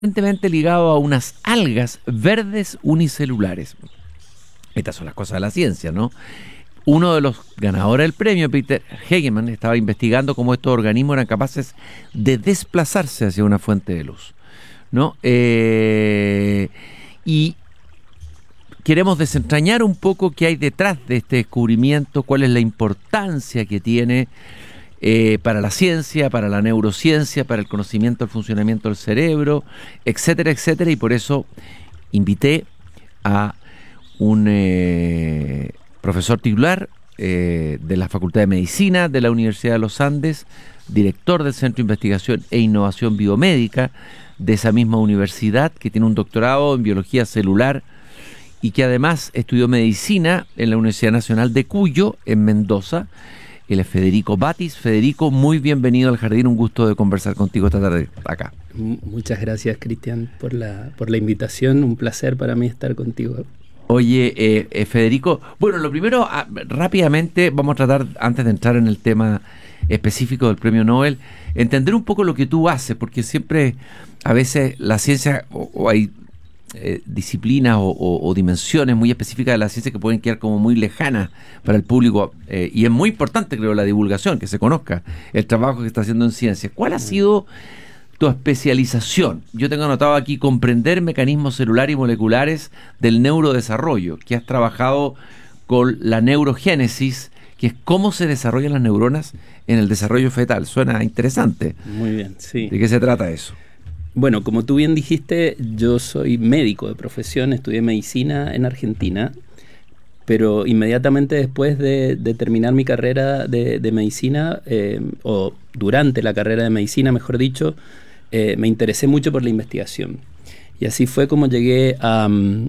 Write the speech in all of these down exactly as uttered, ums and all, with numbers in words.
Evidentemente ligado a unas algas verdes unicelulares. Estas son las cosas de la ciencia, ¿no? Uno de los ganadores del premio, Peter Hegemann, estaba investigando cómo estos organismos eran capaces de desplazarse hacia una fuente de luz, ¿no? Eh, y queremos desentrañar un poco qué hay detrás de este descubrimiento, cuál es la importancia que tiene eh, para la ciencia, para la neurociencia, para el conocimiento del funcionamiento del cerebro, etcétera, etcétera. Y por eso invité a un eh, profesor titular eh, de la Facultad de Medicina de la Universidad de los Andes, director del Centro de Investigación e Innovación Biomédica de esa misma universidad, que tiene un doctorado en biología celular y que además estudió medicina en la Universidad Nacional de Cuyo, en Mendoza. Él es Federico Batis. Federico, muy bienvenido al Jardín, un gusto de conversar contigo esta tarde acá. Muchas gracias, Cristian, por la, por la invitación, un placer para mí estar contigo. Oye, eh, eh, Federico, bueno, lo primero, ah, rápidamente, vamos a tratar, antes de entrar en el tema específico del premio Nobel, entender un poco lo que tú haces, porque siempre, a veces, la ciencia, o, o hay eh, disciplinas o, o, o dimensiones muy específicas de la ciencia que pueden quedar como muy lejanas para el público, eh, y es muy importante, creo, la divulgación, que se conozca el trabajo que está haciendo en ciencia. ¿Cuál ha sido tu especialización? Yo tengo anotado aquí comprender mecanismos celulares y moleculares del neurodesarrollo, que has trabajado con la neurogénesis, que es cómo se desarrollan las neuronas en el desarrollo fetal. Suena interesante. Muy bien, sí. ¿De qué se trata eso? Bueno, como tú bien dijiste, yo soy médico de profesión, estudié medicina en Argentina, pero inmediatamente después de, de terminar mi carrera de, de medicina, eh, o durante la carrera de medicina, mejor dicho, Eh, me interesé mucho por la investigación. Y así fue como llegué a,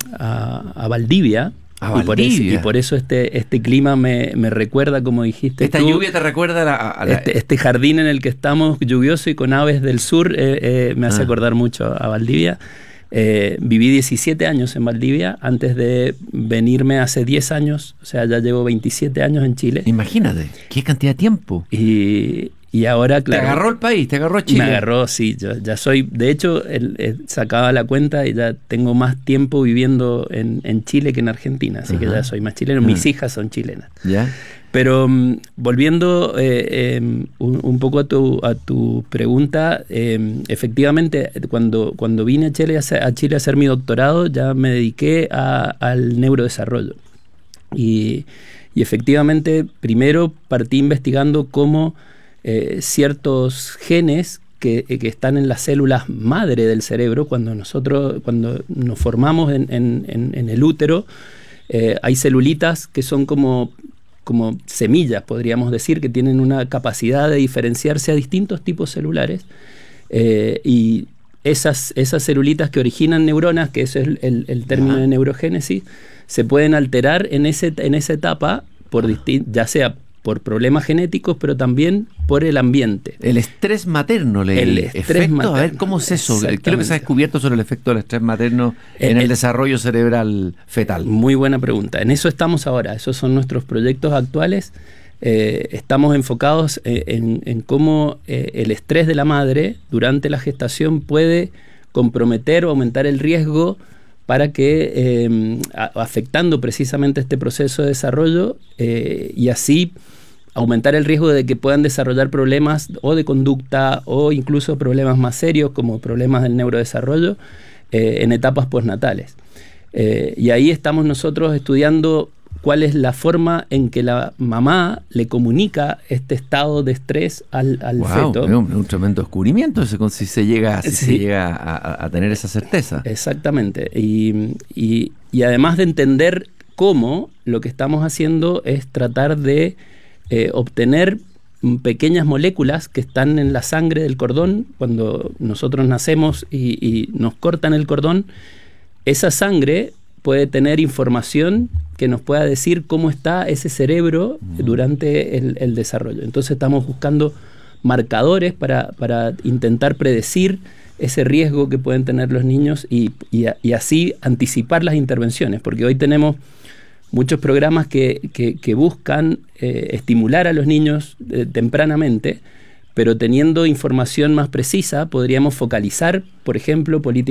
a, a Valdivia. A y, por eso, y por eso este, este clima me, me recuerda, como dijiste Esta tú, lluvia te recuerda a la, a la... Este, este jardín en el que estamos, lluvioso y con aves del sur, eh, eh, me hace ah. acordar mucho a Valdivia. Eh, viví diecisiete años en Valdivia antes de venirme hace diez años. O sea, ya llevo veintisiete años en Chile. Imagínate, qué cantidad de tiempo. Y... Y ahora, claro... Te agarró el país, te agarró Chile. Me agarró, sí. Yo ya soy... De hecho, el, el, sacaba la cuenta y ya tengo más tiempo viviendo en, en Chile que en Argentina. Así uh-huh. que ya soy más chileno. Uh-huh. Mis hijas son chilenas. ¿Ya? Pero um, volviendo eh, eh, un, un poco a tu, a tu pregunta, eh, efectivamente, cuando, cuando vine a Chile, a, a Chile a hacer mi doctorado, ya me dediqué a, al neurodesarrollo. Y, y efectivamente, primero partí investigando cómo... Eh, ciertos genes que, que están en las células madre del cerebro. Cuando nosotros cuando nos formamos en, en, en, en el útero, eh, hay celulitas que son como, como semillas, podríamos decir, que tienen una capacidad de diferenciarse a distintos tipos celulares, eh, y esas, esas celulitas que originan neuronas, que ese es el, el, el término de neurogénesis, se pueden alterar en, ese, en esa etapa, por distin- ya sea por problemas genéticos, pero también por el ambiente. El estrés materno. Le, el estrés efecto, materno. A ver, ¿cómo es eso? ¿Qué es lo que se ha descubierto sobre el efecto del estrés materno en el, el desarrollo cerebral fetal? Muy buena pregunta. En eso estamos ahora. Esos son nuestros proyectos actuales. Eh, estamos enfocados en, en cómo eh, el estrés de la madre durante la gestación puede comprometer o aumentar el riesgo para que, eh, a, afectando precisamente este proceso de desarrollo, eh, y así aumentar el riesgo de que puedan desarrollar problemas o de conducta o incluso problemas más serios como problemas del neurodesarrollo eh, en etapas postnatales. Eh, y ahí estamos nosotros estudiando cuál es la forma en que la mamá le comunica este estado de estrés al, al wow, feto. Es un, un tremendo descubrimiento ese, si se llega, si sí. se llega a, a tener esa certeza. Exactamente. Y, y, y además de entender cómo, lo que estamos haciendo es tratar de eh, obtener pequeñas moléculas que están en la sangre del cordón. Cuando nosotros nacemos y, y nos cortan el cordón, esa sangre puede tener información que nos pueda decir cómo está ese cerebro uh-huh. durante el, el desarrollo. Entonces estamos buscando marcadores para, para intentar predecir ese riesgo que pueden tener los niños y, y, y así anticipar las intervenciones, porque hoy tenemos muchos programas que, que, que buscan eh, estimular a los niños eh, tempranamente pero teniendo información más precisa podríamos focalizar, por ejemplo, políticas